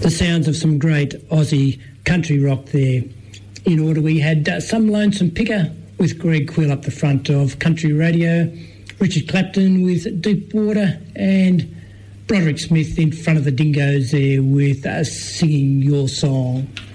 The sounds of some great Aussie country rock there. In order, we had Some Lonesome Picker with Greg Quill up the front of country radio, Richard Clapton with Deep Water, and Broderick Smith in front of the Dingoes there with Singing Your Song.